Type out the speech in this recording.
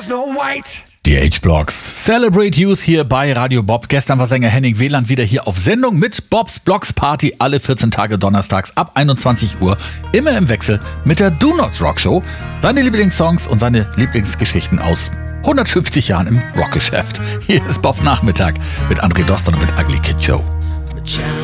Snow White. Die H-Blocks. Celebrate Youth hier bei Radio Bob. Gestern war Sänger Henning Wieland wieder hier auf Sendung mit Bobs Blocks Party alle 14 Tage donnerstags ab 21 Uhr. Immer im Wechsel mit der Do Nots Rock Show. Seine Lieblingssongs und seine Lieblingsgeschichten aus 150 Jahren im Rockgeschäft. Hier ist Bobs Nachmittag mit André Doston und mit Ugly Kid Joe.